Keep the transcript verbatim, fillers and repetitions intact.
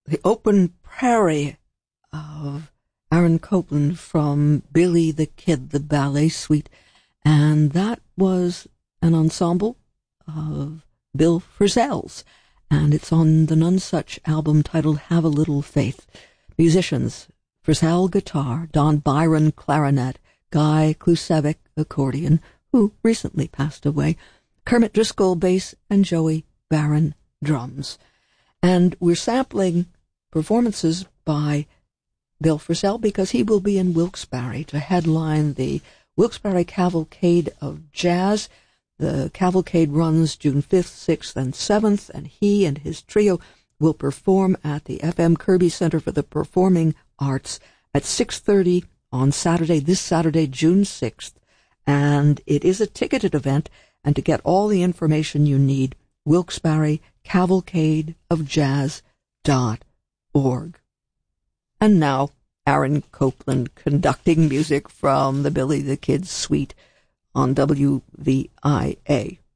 the Open Prairie of Aaron Copland from Billy the Kid, the ballet suite. And that was an ensemble of Bill Frisell's. And it's on the Nonesuch album titled Have a Little Faith. Musicians, Frisell guitar, Don Byron clarinet, Guy Klusevic accordion, who recently passed away, Kermit Driscoll bass, and Joey Barron drums. And we're sampling performances by Bill Frisell because he will be in Wilkes-Barre to headline the Wilkes-Barre Cavalcade of Jazz. The cavalcade runs June fifth, sixth, and seventh, and he and his trio will perform at the F M Kirby Center for the Performing Arts at six thirty on Saturday, this Saturday, June sixth. And it is a ticketed event, and to get all the information you need, Wilkes-Barre Cavalcade of Jazz dot org. And now, Aaron Copland conducting music from the Billy the Kid Suite on W V I A.